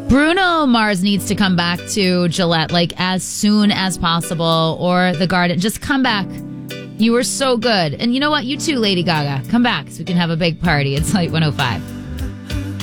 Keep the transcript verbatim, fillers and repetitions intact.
Bruno Mars needs to come back to Gillette like as soon as possible, or the Garden. Just come back. You were so good. And you know what? You too, Lady Gaga. Come back so we can have a big party. It's Light one oh five.